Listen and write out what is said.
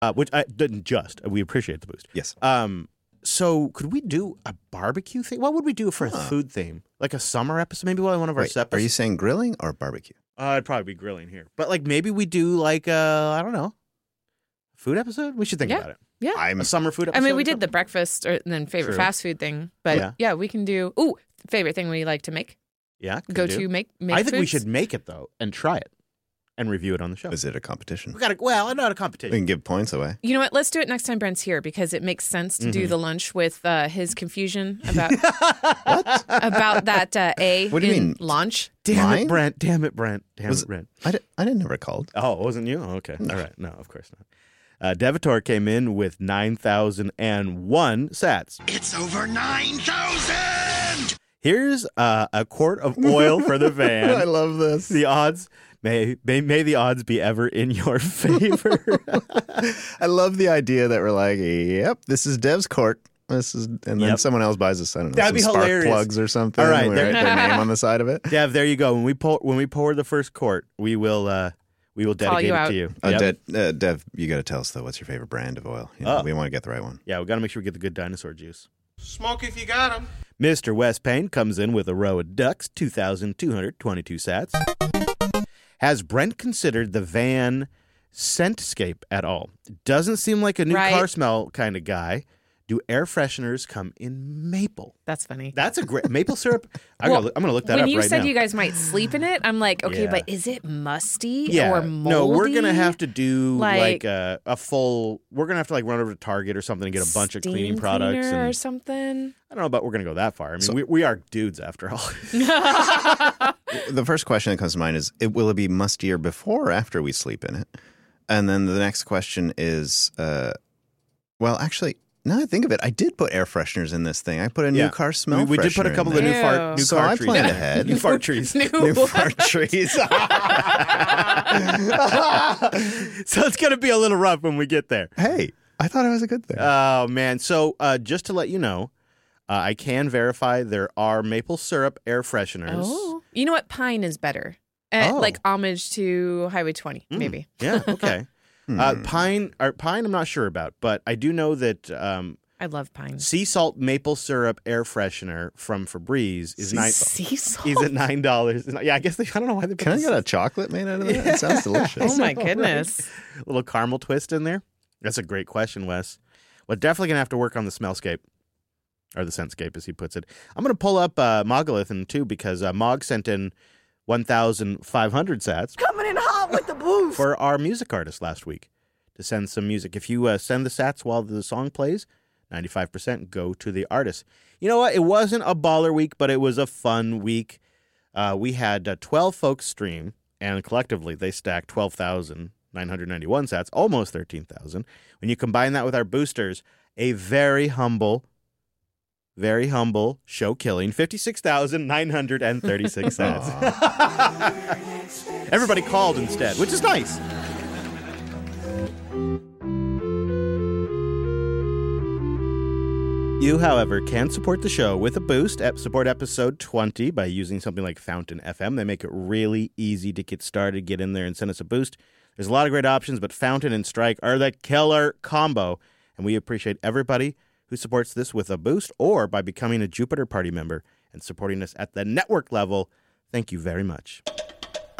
Which I didn't just. We appreciate the boost. Yes. So could we do a barbecue thing? What would we do for a food theme? Like a summer episode? Maybe one of our episodes? Are you saying grilling or barbecue? I'd probably be grilling here. But like maybe we do like I don't know, food episode? We should think about it. Yeah. A summer food episode? I mean, we did the breakfast and then favorite fast food thing. But yeah, we can do, favorite thing we like to make. Yeah. To make I think we foods. should make it, though, and try it and review it on the show. Is it a competition? Not a We competition. can give points away. You know what? Let's do it next time Brent's here because it makes sense to do the lunch with his confusion about about that A What do you mean? launch. Damn it, Mine? Brent. I didn't never called. Oh, it wasn't you? Oh, okay. No. All right. No, of course not. Devitor came in with 9,001 sats. It's over 9,000! Here's a quart of oil for the van. I love this. The odds, may the odds be ever in your favor. I love the idea that we're like, yep, this is Dev's court. And then someone else buys us, I don't know, That'd be some spark hilarious. plugs or something. All right, we write their name on the side of it. Dev, there you go. When we pour the first quart, we will dedicate you it out. to you. Dev, you got to tell us, though, what's your favorite brand of oil? We want to get the right one. Yeah, we got to make sure we get the good dinosaur juice. Smoke if you got 'em. Mr. West Payne comes in with a row of ducks, 2,222 sats. Has Brent considered the van scentscape at all? Doesn't seem like a new car smell kind of guy. Do air fresheners come in maple? That's funny. That's a great maple syrup. I'm going to look that up right now. When you said you guys might sleep in it, I'm like, okay, but is it musty or moldy? No, we're going to have to do like a full, we're going to have to like run over to Target or something and get a bunch of cleaning products. Or something. I don't know about we're going to go that far. I mean, we are dudes after all. The first question that comes to mind is, will it be mustier before or after we sleep in it? And then the next question is, well, actually, now I think of it, I did put air fresheners in this thing. I put a new car smell We did put a freshener couple in of new there. car So car I trees. planned ahead. New fart trees. New fart trees. So it's going to be a little rough when we get there. Hey, I thought it was a good thing. Oh, man. So just to let you know, I can verify there are maple syrup air fresheners. Oh. You know what? Pine is better. Like homage to Highway 20, maybe. Yeah, okay. Pine, I'm not sure about, but I do know that I love pine. sea salt maple syrup air freshener from Febreze is Sea salt? He's at $9. Yeah, I guess I don't know why they put Can I get a chocolate made out of that? It sounds delicious. Oh, my goodness. A little caramel twist in there. That's a great question, Wes. We're definitely going to have to work on the smellscape, or the scentscape, as he puts it. I'm going to pull up Mogalithan, too, because Mog sent in 1,500 sats. Coming in hot with the boost. For our music artist last week to send some music. If you send the sats while the song plays, 95% go to the artist. You know what? It wasn't a baller week, but it was a fun week. We had 12 folks stream, and collectively they stacked 12,991 sats, almost 13,000. When you combine that with our boosters, a very humble show killing 56,936 sats. Everybody called instead, which is nice. You, however, can support the show with a boost. Support episode 20 by using something like Fountain FM. They make it really easy to get started, get in there and send us a boost. There's a lot of great options, but Fountain and Strike are the killer combo. And we appreciate everybody who supports this with a boost or by becoming a Jupiter Party member and supporting us at the network level. Thank you very much.